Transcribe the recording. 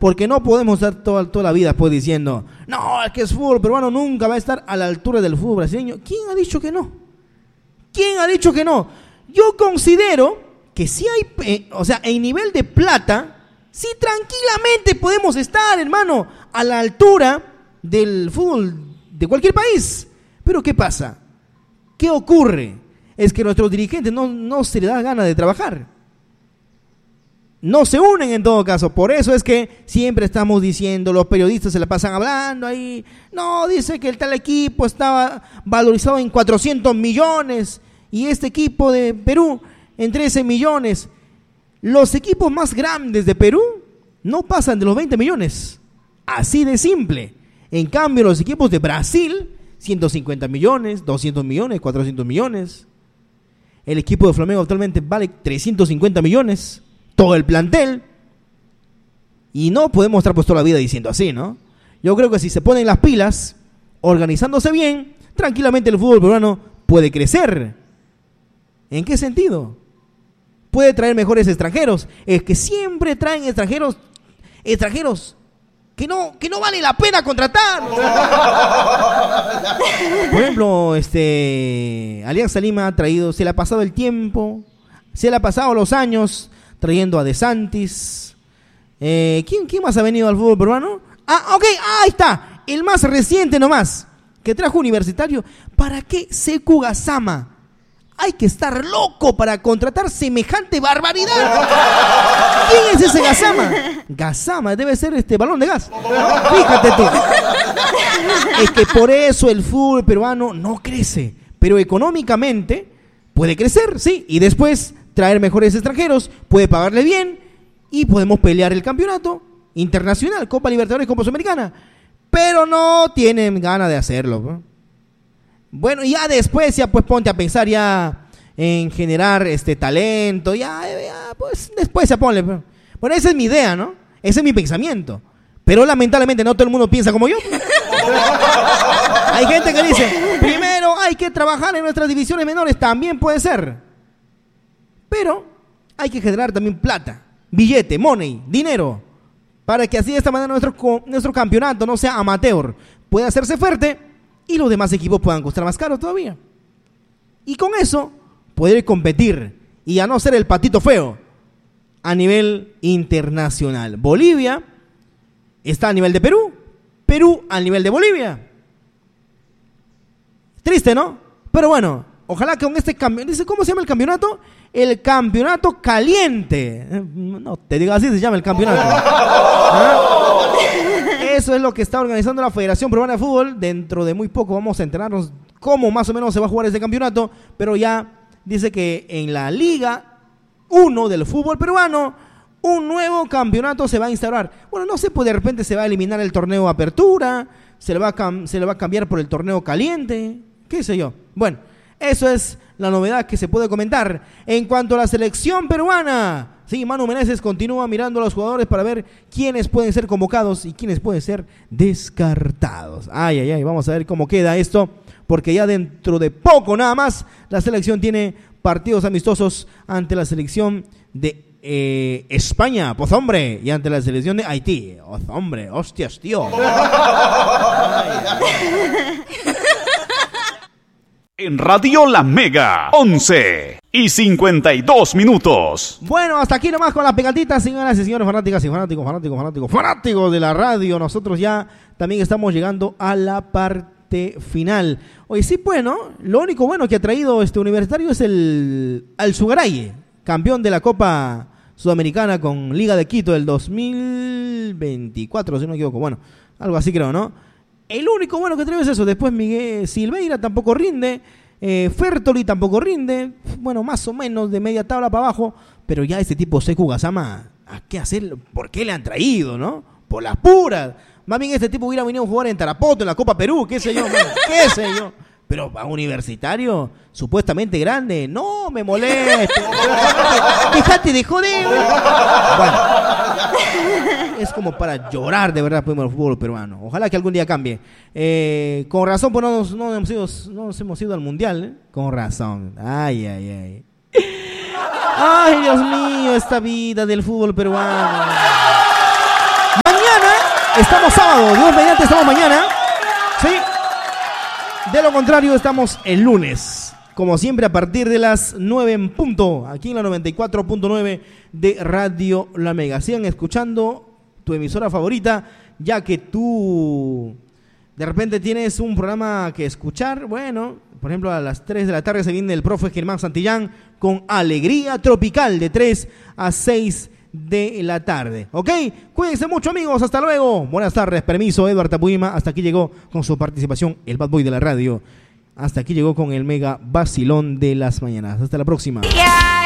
Porque no podemos estar toda la vida pues diciendo, no, es que es fútbol peruano nunca va a estar a la altura del fútbol brasileño. ¿Quién ha dicho que no? ¿Quién ha dicho que no? Yo considero que sí hay, en nivel de plata, sí tranquilamente podemos estar, hermano, a la altura del fútbol de cualquier país. Pero ¿qué pasa? ¿Qué ocurre? Es que nuestros dirigentes no se les da gana de trabajar. No se unen en todo caso. Por eso es que siempre estamos diciendo, los periodistas se la pasan hablando ahí. No, dice que el tal equipo estaba valorizado en 400 millones y este equipo de Perú en 13 millones. Los equipos más grandes de Perú no pasan de los 20 millones. Así de simple. En cambio, los equipos de Brasil, 150 millones, 200 millones, 400 millones. El equipo de Flamengo actualmente vale 350 millones. Todo el plantel. Y no podemos estar pues toda la vida diciendo así, ¿no? Yo creo que si se ponen las pilas, organizándose bien, tranquilamente el fútbol peruano puede crecer. ¿En qué sentido? Puede traer mejores extranjeros. Es que siempre traen extranjeros que no vale la pena contratar. Por ejemplo, Alianza Lima ha traído, se le ha pasado el tiempo, se le ha pasado los años trayendo a De Santis. ¿Quién más ha venido al fútbol peruano? Ahí está, el más reciente nomás, que trajo Universitario. ¿Para qué Sekou Gassama? Hay que estar loco para contratar semejante barbaridad. ¿Quién es ese Gassama? Gassama debe ser balón de gas. Fíjate tú. Es que por eso el fútbol peruano no crece. Pero económicamente puede crecer, sí. Y después traer mejores extranjeros, puede pagarle bien y podemos pelear el campeonato internacional, Copa Libertadores, Copa Sudamericana. Pero no tienen ganas de hacerlo, ¿no? Bueno, ya después, pues ponte a pensar ya en generar talento, pues después se ponle. Bueno, esa es mi idea, ¿no? Ese es mi pensamiento. Pero lamentablemente no todo el mundo piensa como yo. Hay gente que dice, primero hay que trabajar en nuestras divisiones menores, también puede ser. Pero hay que generar también plata, billete, money, dinero, para que así de esta manera nuestro campeonato no sea amateur, pueda hacerse fuerte y los demás equipos puedan costar más caro todavía. Y con eso poder competir y a no ser el patito feo a nivel internacional. Bolivia está a nivel de Perú, Perú al nivel de Bolivia. Triste, ¿no? Pero bueno, ojalá que con este cambio, dice, ¿cómo se llama el campeonato? El campeonato caliente. No te digo así, se llama el campeonato. ¿Ah? Eso es lo que está organizando la Federación Peruana de Fútbol. Dentro de muy poco vamos a enterarnos cómo más o menos se va a jugar este campeonato, pero ya dice que en la Liga 1 del fútbol peruano un nuevo campeonato se va a instaurar. Bueno, no sé, pues de repente se va a eliminar el torneo Apertura, se le va a cambiar por el torneo Caliente, qué sé yo. Bueno, eso es la novedad que se puede comentar. En cuanto a la selección peruana, sí, Manu Meneses continúa mirando a los jugadores para ver quiénes pueden ser convocados y quiénes pueden ser descartados. Ay, vamos a ver cómo queda esto, porque ya dentro de poco nada más la selección tiene partidos amistosos ante la selección de España, pues hombre, y ante la selección de Haití. Hombre, hostias, tío. En Radio La Mega, 11:52. Bueno, hasta aquí nomás con las pegatitas, señoras y señores fanáticas y fanáticos de la radio. Nosotros ya también estamos llegando a la parte final. Oye, sí, bueno, lo único bueno que ha traído este Universitario es el Alzugaray, campeón de la Copa Sudamericana con Liga de Quito del 2024, si no me equivoco. Bueno, algo así creo, ¿no? El único bueno que trae es eso. Después Miguel Silveira tampoco rinde. Fertoli tampoco rinde. Bueno, más o menos de media tabla para abajo. Pero ya este tipo Sekou Gassama, ¿a qué hacer? ¿Por qué le han traído, no? Por las puras. Más bien este tipo hubiera venido a jugar en Tarapoto, en la Copa Perú, qué sé yo, man, qué sé yo. Pero a Universitario, supuestamente grande, no me moleste. Dejate de joder. Bueno, es como para llorar de verdad por el fútbol peruano. Ojalá que algún día cambie. Con razón, pues no nos hemos ido al Mundial, ¿eh? Con razón. Ay. Ay, Dios mío, esta vida del fútbol peruano. Estamos sábado, Dios mediante, estamos mañana. Sí. De lo contrario, estamos el lunes. Como siempre, a partir de las 9 en punto. Aquí en la 94.9 de Radio La Mega. Sigan escuchando tu emisora favorita, ya que tú de repente tienes un programa que escuchar. Bueno, por ejemplo, a las 3 de la tarde se viene el profe Germán Santillán con Alegría Tropical de 3 a 6 de la tarde. ¿Ok? Cuídense mucho, amigos. Hasta luego. Buenas tardes. Permiso, Edward Tapuima. Hasta aquí llegó con su participación el Bad Boy de la radio. Hasta aquí llegó con el mega vacilón de las mañanas. Hasta la próxima.